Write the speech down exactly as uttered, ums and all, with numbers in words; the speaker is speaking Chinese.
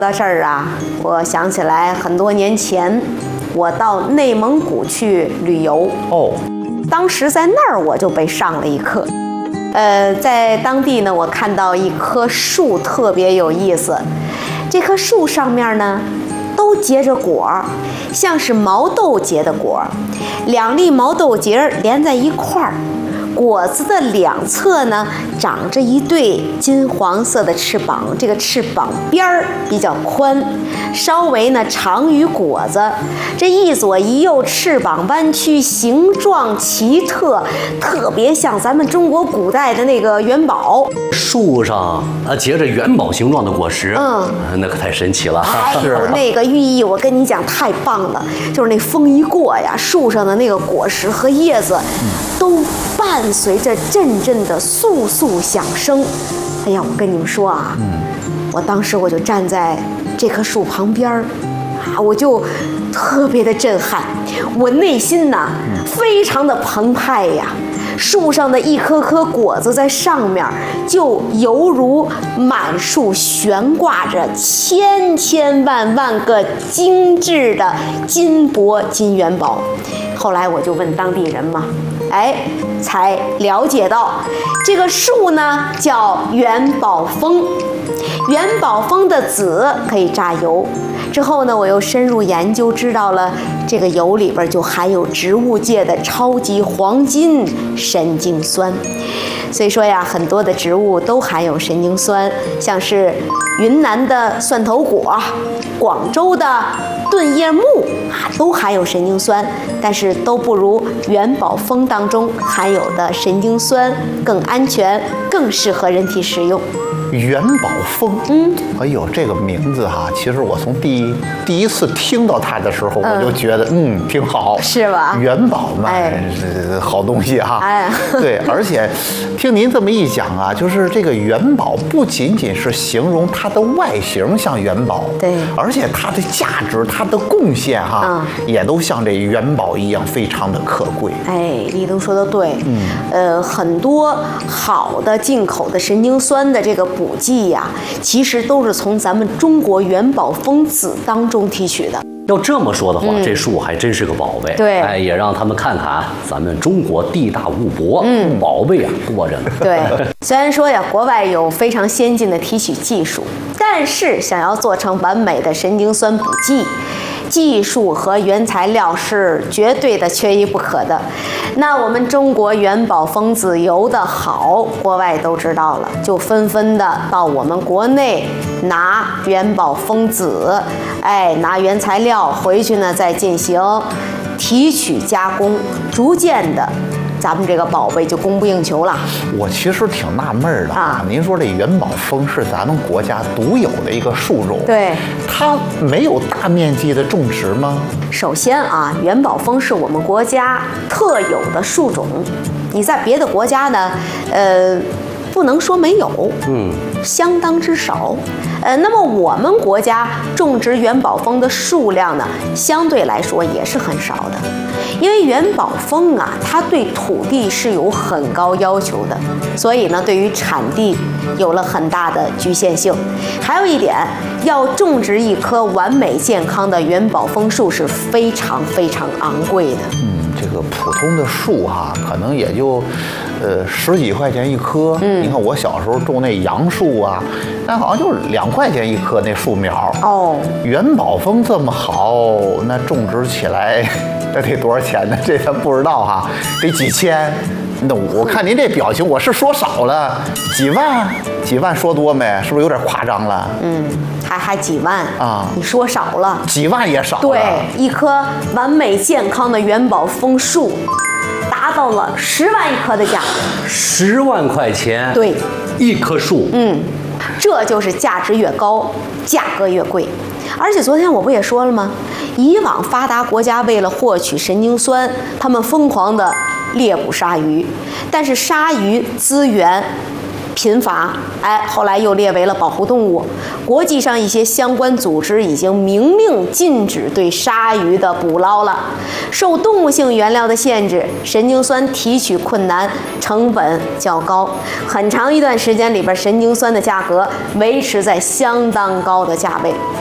到这儿啊，我想起来很多年前，我到内蒙古去旅游哦， 当时在那儿我就被上了一课。呃，在当地呢，我看到一棵树特别有意思，这棵树上面呢都结着果儿，像是毛豆结的果儿，两粒毛豆节连在一块儿。果子的两侧呢，长着一对金黄色的翅膀，这个翅膀边儿比较宽，稍微呢长于果子。这一左一右，翅膀弯曲，形状奇特，特别像咱们中国古代的那个元宝。 树上啊结着元宝形状的果实， 嗯， 那可太神奇了。 哎呦，那个寓意我跟你讲太棒了，就是那风一过呀，树上的那个果实和叶子都伴随着阵阵的簌簌响声。哎呀，我跟你们说啊，嗯，我当时我就站在这棵树旁边儿，啊，我就特别的震撼，我内心呐非常的澎湃呀。树上的一颗颗果子在上面，就犹如满树悬挂着千千万万个精致的金箔金元宝。后来我就问当地人嘛，哎，才了解到这个树呢叫元宝枫，元宝枫的籽可以榨油。之后呢，我又深入研究，知道了这个油里边就含有植物界的超级黄金神经酸。所以说呀，很多的植物都含有神经酸，像是云南的蒜头果、广州的盾叶木啊，都含有神经酸，但是都不如元宝枫当中含有的神经酸更安全，更适合人体食用。 元宝枫，嗯，哎呦，这个名字哈，其实我从第一第一次听到它的时候，嗯、我就觉得，嗯，挺好， 是吧？ 元宝嘛， 哎， 这好东西哈， 哎， 对，而且听您这么一讲啊，就是这个元宝不仅仅是形容它的外形像元宝， 对， 而且它的价值、它的贡献哈，嗯、也都像这元宝一样非常的可贵。 哎，立冬说的对，嗯，呃，很多好的进口的神经酸的这个补剂呀，其实都是从咱们中国元宝枫籽当中提取的。 要这么说的话，嗯、这树还真是个宝贝。 对， 哎，也让他们看看咱们中国地大物博，嗯，宝贝啊多着呢。 对，虽然说呀，国外有非常先进的提取技术，但是想要做成完美的神经酸补剂，技术和原材料是绝对的缺一不可的。那我们中国元宝枫籽油的好，国外都知道了，就纷纷的到我们国内拿元宝枫籽，哎，拿原材料回去呢，再进行提取加工，逐渐的。咱们这个宝贝就供不应求了。 我其实挺纳闷的啊，您说这元宝枫是咱们国家独有的一个树种， 对， 它没有大面积的种植吗？ 首先啊，元宝枫是我们国家特有的树种，你在别的国家呢，呃，不能说没有，嗯，相当之少。呃，那么我们国家种植元宝枫的数量呢，相对来说也是很少的。因为元宝枫啊，它对土地是有很高要求的，所以呢，对于产地有了很大的局限性。还有一点，要种植一棵完美健康的元宝枫树是非常非常昂贵的。 嗯，这个普通的树哈、啊，可能也就，呃，十几块钱一棵。嗯，你看我小时候种那杨树啊，那好像就是两块钱一棵那树苗。哦，元宝枫这么好，那种植起来。这得多少钱呢？这咱不知道哈，得几千。那我看您这表情，我是说少了，几万？几万说多没？是不是有点夸张了？ 嗯，还还几万啊？你说少了， 几万也少了。 对，一棵完美健康的元宝枫树，达到了十万一棵的价格。 十万块钱？ 对， 一棵树。 嗯，这就是价值越高，价格越贵。而且昨天我不也说了吗？以往发达国家为了获取神经酸，他们疯狂的猎捕鲨鱼，但是鲨鱼资源贫乏，哎，后来又列为了保护动物。国际上一些相关组织已经明令禁止对鲨鱼的捕捞了。受动物性原料的限制，神经酸提取困难，成本较高。很长一段时间里边，神经酸的价格维持在相当高的价位。